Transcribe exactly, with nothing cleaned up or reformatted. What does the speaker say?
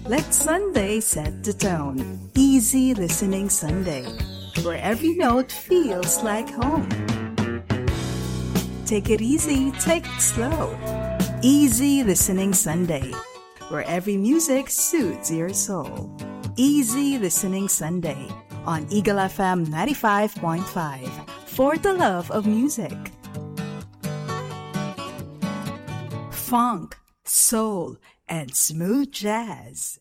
Let Sunday set the tone. Easy listening Sunday, where every note feels like home. Take it easy, take it slow. Easy listening Sunday, where every music suits your soul. Easy listening Sunday on Eagle F M ninety-five point five, for the love of music. Funk, soul, and smooth jazz.